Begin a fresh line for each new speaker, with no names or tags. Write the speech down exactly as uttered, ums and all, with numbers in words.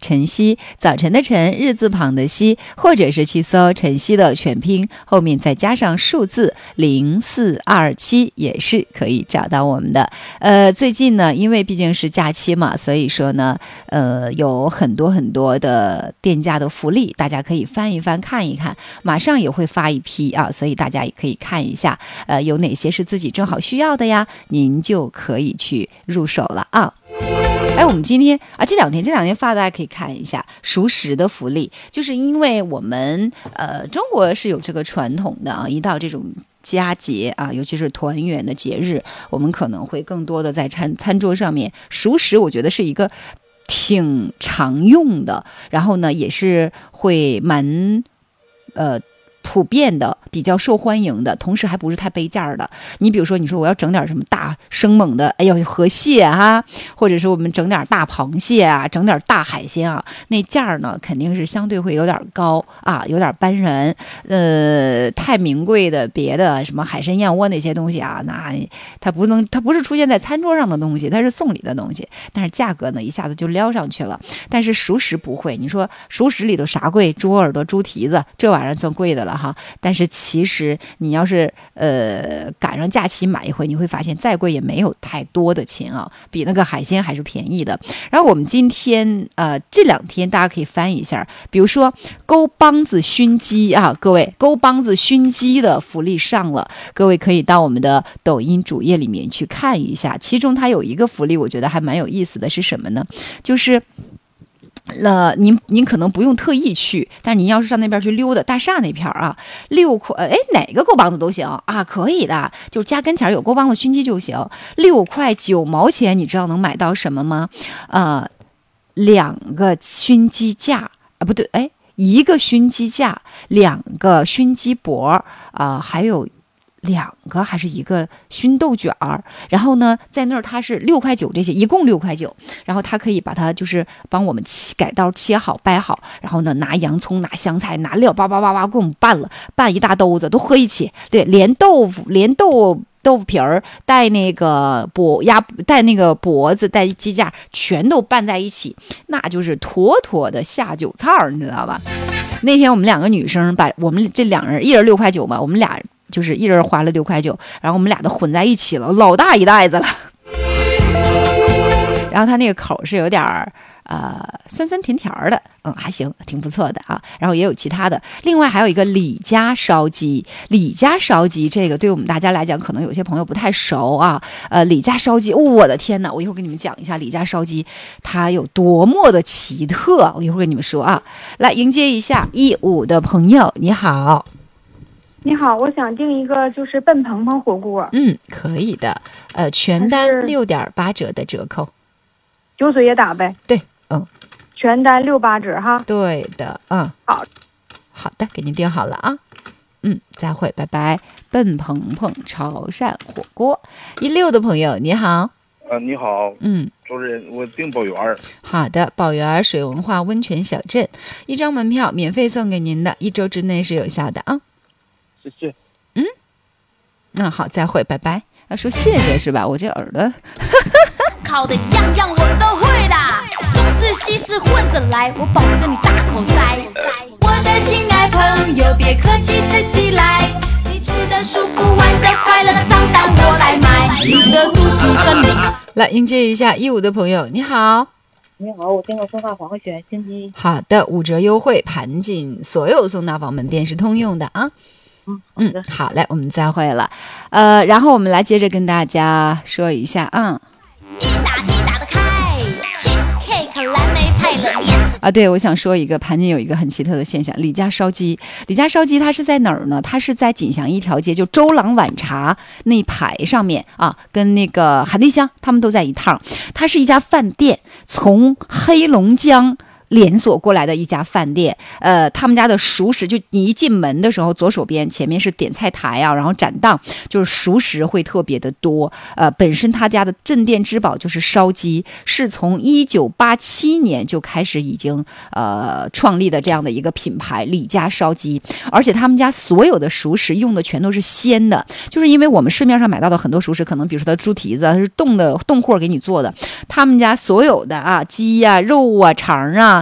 晨曦，早晨的晨，日字旁的曦，或者是去搜晨曦的全拼，后面再加上数字零四二七，也是可以找到我们的。呃，最近呢，因为毕竟是假期嘛，所以说呢，呃，有很多很多的店家的福利，大家可以翻一翻看一看，马上也会发一批啊，所以大家也可以看一下，呃，有哪些是自己正好需要的呀，您就可以去入手了啊。哎，我们今天啊，这两天这两天发的，大家可以看一下熟食的福利，就是因为我们呃中国是有这个传统的啊，一到这种佳节啊，尤其是团圆的节日，我们可能会更多的在餐餐桌上面熟食，我觉得是一个挺常用的，然后呢也是会蛮呃普遍的，比较受欢迎的，同时还不是太背价的。你比如说，你说我要整点什么大生猛的，哎呦河蟹啊，或者是我们整点大螃蟹啊，整点大海鲜啊，那价呢肯定是相对会有点高啊，有点搬人。呃，太名贵的别的什么海参燕窝那些东西啊，那它不能，它不是出现在餐桌上的东西，它是送礼的东西，但是价格呢一下子就撩上去了。但是熟食不会，你说熟食里头啥贵？猪耳朵、猪蹄子，这玩意儿算贵的了哈。但是其实你要是呃赶上假期买一回，你会发现再贵也没有太多的钱啊，比那个海鲜还是便宜的。然后我们今天呃这两天大家可以翻一下，比如说勾帮子熏鸡啊，各位勾帮子熏鸡的福利上了，各位可以到我们的抖音主页里面去看一下。其中它有一个福利，我觉得还蛮有意思的，是什么呢？就是呃，您您可能不用特意去，但您要是上那边去溜达，大厦那片啊，六块，哎，哪个勾帮子都行啊，可以的，就是家跟前有勾帮子熏鸡就行，六块九毛钱，你知道能买到什么吗？呃，两个熏鸡架啊，不对，哎，一个熏鸡架，两个熏鸡脖啊、呃，还有。两个还是一个熏豆卷儿，然后呢，在那儿它是六块九，这些一共六块九，然后它可以把它就是帮我们切改刀切好掰好，然后呢拿洋葱拿香菜拿料叭叭叭叭给我们拌了，拌一大兜子都合一起，对，连豆腐连豆豆腐皮儿带那个脖鸭带那个脖子带鸡架全都拌在一起，那就是妥妥的下酒菜儿，你知道吧？那天我们两个女生把我们这两人一人六块九嘛，我们俩。就是一人花了六块九，然后我们俩都混在一起了，老大一袋子了。然后它那个口是有点儿呃酸酸甜甜的，嗯，还行，挺不错的啊。然后也有其他的，另外还有一个李家烧鸡，李家烧鸡这个对我们大家来讲，可能有些朋友不太熟啊。呃，李家烧鸡，哦，我的天哪！我一会儿给你们讲一下李家烧鸡它有多么的奇特，我一会儿跟你们说啊。来迎接一下一五的朋友，你好。
你好，我想订一个就是笨鹏鹏火锅。
嗯，可以的。呃，全单六点八折的折扣，
酒水也打呗。
对，嗯，
全单六八折哈。
对的，嗯，
好，
好的，给您订好了啊。嗯，再会，拜拜。笨鹏鹏潮汕火锅，一六的朋友你好。
呃，你好，
嗯，
主持人，我订宝园。好
的，宝园水文化温泉小镇，一张门票免费送给您的，一周之内是有效的啊。
谢谢。
嗯，那好，再会，拜拜。要说谢谢是吧？我这耳朵
考的样样我都会啦，中式西式混着来，我保证你大口塞。我的亲爱朋友，别客气，自己来。你吃的舒服，玩的快乐，账单我来买，你的肚子真理。
来迎接一下一五的朋友，你好。
你好，我订个送大房选新机。
好的，五折优惠，盘锦所有送大房门店是通用的啊。
嗯
嗯，好嘞，我们再会了。呃，然后我们来接着跟大家说一下啊。
一打一打得开 ，cheese cake 蓝莓派冷面
啊，对，我想说一个盘锦有一个很奇特的现象，李家烧鸡。李家烧鸡它是在哪儿呢？它是在锦祥一条街，就周郎晚茶那排上面啊，跟那个韩丽香他们都在一趟。它是一家饭店，从黑龙江连锁过来的一家饭店，呃，他们家的熟食，就你一进门的时候，左手边前面是点菜台啊，然后展档，就是熟食会特别的多。呃，本身他家的镇店之宝就是烧鸡，是从一九八七年就开始已经呃创立的这样的一个品牌李家烧鸡，而且他们家所有的熟食用的全都是鲜的，就是因为我们市面上买到的很多熟食，可能比如说它猪蹄子它是冻的冻货给你做的，他们家所有的啊鸡呀、啊、肉啊、肠啊。